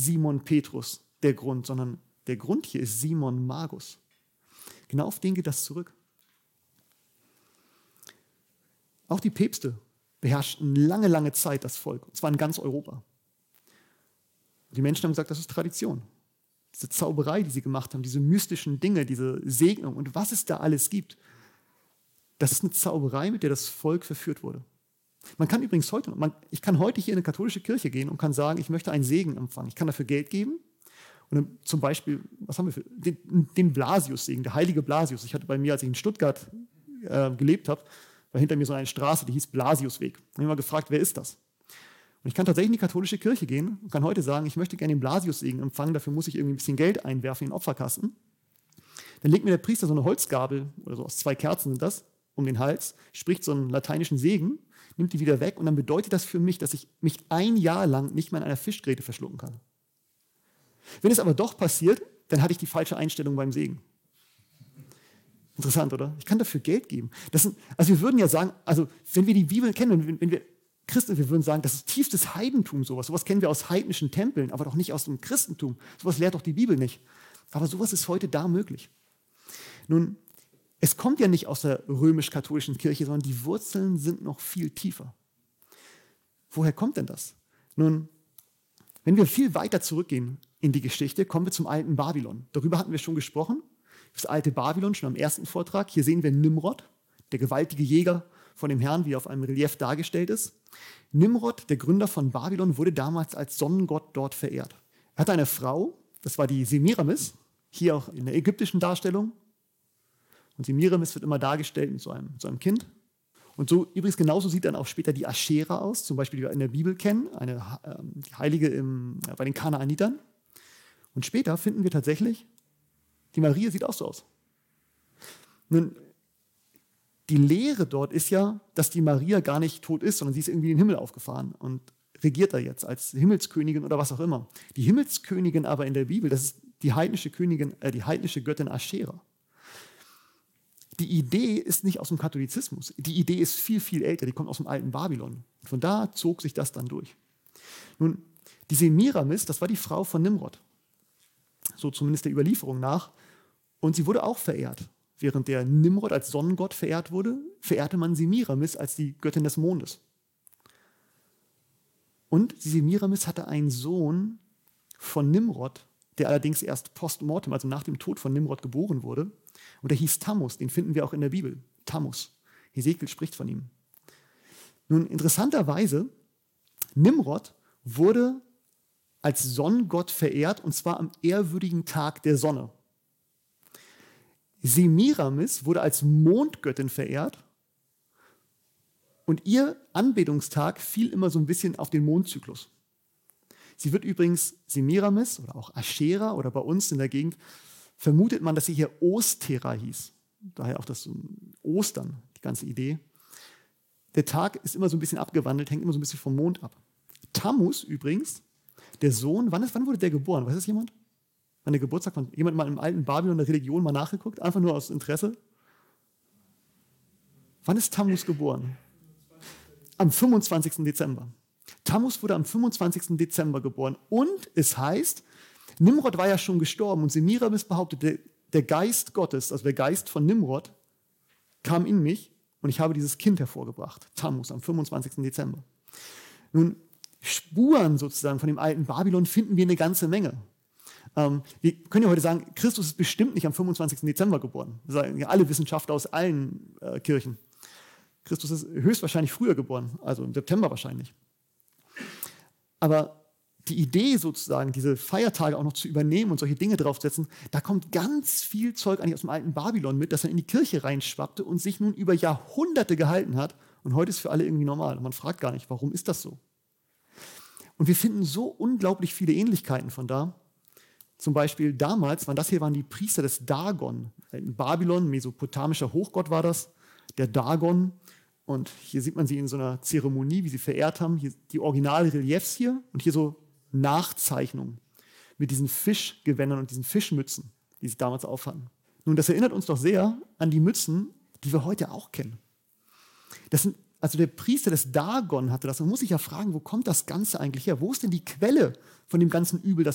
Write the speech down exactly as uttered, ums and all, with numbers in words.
Simon Petrus der Grund, sondern der Grund hier ist Simon Magus. Genau auf den geht das zurück. Auch die Päpste beherrschten lange, lange Zeit das Volk, und zwar in ganz Europa. Und die Menschen haben gesagt, das ist Tradition. Diese Zauberei, die sie gemacht haben, diese mystischen Dinge, diese Segnung und was es da alles gibt, das ist eine Zauberei, mit der das Volk verführt wurde. Man kann übrigens heute, man, ich kann heute hier in eine katholische Kirche gehen und kann sagen, ich möchte einen Segen empfangen. Ich kann dafür Geld geben. Und dann zum Beispiel, was haben wir für, den, den Blasius-Segen, der heilige Blasius. Ich hatte bei mir, als ich in Stuttgart äh, gelebt habe, war hinter mir so eine Straße, die hieß Blasiusweg. Ich habe mal gefragt, wer ist das? Und ich kann tatsächlich in die katholische Kirche gehen und kann heute sagen, ich möchte gerne den Blasius-Segen empfangen, dafür muss ich irgendwie ein bisschen Geld einwerfen in den Opferkasten. Dann legt mir der Priester so eine Holzgabel, oder so aus zwei Kerzen sind das, um den Hals, spricht so einen lateinischen Segen, nimmt die wieder weg und dann bedeutet das für mich, dass ich mich ein Jahr lang nicht mehr in einer Fischgräte verschlucken kann. Wenn es aber doch passiert, dann hatte ich die falsche Einstellung beim Segen. Interessant, oder? Ich kann dafür Geld geben. Das sind, also wir würden ja sagen, also wenn wir die Bibel kennen, wenn, wenn wir Christen, wir würden sagen, das ist tiefstes Heidentum, sowas. Sowas kennen wir aus heidnischen Tempeln, aber doch nicht aus dem Christentum. Sowas lehrt doch die Bibel nicht. Aber sowas ist heute da möglich. Nun, es kommt ja nicht aus der römisch-katholischen Kirche, sondern die Wurzeln sind noch viel tiefer. Woher kommt denn das? Nun, wenn wir viel weiter zurückgehen in die Geschichte, kommen wir zum alten Babylon. Darüber hatten wir schon gesprochen. Das alte Babylon, schon am ersten Vortrag. Hier sehen wir Nimrod, der gewaltige Jäger von dem Herrn, wie er auf einem Relief dargestellt ist. Nimrod, der Gründer von Babylon, wurde damals als Sonnengott dort verehrt. Er hatte eine Frau, das war die Semiramis, hier auch in der ägyptischen Darstellung. Und Semiramis wird immer dargestellt mit so einem, mit so einem Kind. Und so übrigens genauso sieht dann auch später die Aschera aus, zum Beispiel, die wir in der Bibel kennen, eine ähm, die Heilige im, ja, bei den Kanaanitern. Und später finden wir tatsächlich, die Maria sieht auch so aus. Nun, die Lehre dort ist ja, dass die Maria gar nicht tot ist, sondern sie ist irgendwie in den Himmel aufgefahren und regiert da jetzt als Himmelskönigin oder was auch immer. Die Himmelskönigin aber in der Bibel, das ist die heidnische Königin, äh, die heidnische Göttin Aschera. Die Idee ist nicht aus dem Katholizismus. Die Idee ist viel, viel älter. Die kommt aus dem alten Babylon. Von da zog sich das dann durch. Nun, die Semiramis, das war die Frau von Nimrod. So zumindest der Überlieferung nach. Und sie wurde auch verehrt. Während der Nimrod als Sonnengott verehrt wurde, verehrte man Semiramis als die Göttin des Mondes. Und die Semiramis hatte einen Sohn von Nimrod, der allerdings erst postmortem, also nach dem Tod von Nimrod, geboren wurde. Und der hieß Tammuz, den finden wir auch in der Bibel. Tammuz. Hesekiel spricht von ihm. Nun, interessanterweise, Nimrod wurde als Sonnengott verehrt, und zwar am ehrwürdigen Tag der Sonne. Semiramis wurde als Mondgöttin verehrt und ihr Anbetungstag fiel immer so ein bisschen auf den Mondzyklus. Sie wird übrigens Semiramis oder auch Aschera oder bei uns in der Gegend, vermutet man, dass sie hier Ostera hieß. Daher auch das Ostern, die ganze Idee. Der Tag ist immer so ein bisschen abgewandelt, hängt immer so ein bisschen vom Mond ab. Tammuz übrigens, der Sohn, wann, ist, wann wurde der geboren? Weiß das jemand? Wann der Geburtstag von jemand mal im alten Babylon der Religion mal nachgeguckt? Einfach nur aus Interesse. Wann ist Tammuz geboren? Am fünfundzwanzigsten Dezember. Tammuz wurde am fünfundzwanzigsten Dezember geboren. Und es heißt, Nimrod war ja schon gestorben und Semiramis behauptet, der, der Geist Gottes, also der Geist von Nimrod, kam in mich und ich habe dieses Kind hervorgebracht. Tammuz am fünfundzwanzigsten Dezember. Nun, Spuren sozusagen von dem alten Babylon finden wir eine ganze Menge. Ähm, wir können ja heute sagen, Christus ist bestimmt nicht am fünfundzwanzigsten Dezember geboren. Das sagen ja alle Wissenschaftler aus allen äh, Kirchen. Christus ist höchstwahrscheinlich früher geboren, also im September wahrscheinlich. Aber die Idee sozusagen, diese Feiertage auch noch zu übernehmen und solche Dinge draufzusetzen, da kommt ganz viel Zeug eigentlich aus dem alten Babylon mit, das dann in die Kirche reinschwappte und sich nun über Jahrhunderte gehalten hat. Und heute ist für alle irgendwie normal. Und man fragt gar nicht, warum ist das so? Und wir finden so unglaublich viele Ähnlichkeiten von da. Zum Beispiel damals, waren das hier waren die Priester des Dagon. In Babylon, mesopotamischer Hochgott war das, der Dagon. Und hier sieht man sie in so einer Zeremonie, wie sie verehrt haben. Hier die Originalreliefs hier und hier so Nachzeichnungen mit diesen Fischgewändern und diesen Fischmützen, die sie damals aufhatten. Nun, das erinnert uns doch sehr an die Mützen, die wir heute auch kennen. Das sind, also der Priester des Dagon hatte das. Man muss sich ja fragen, wo kommt das Ganze eigentlich her? Wo ist denn die Quelle von dem ganzen Übel, das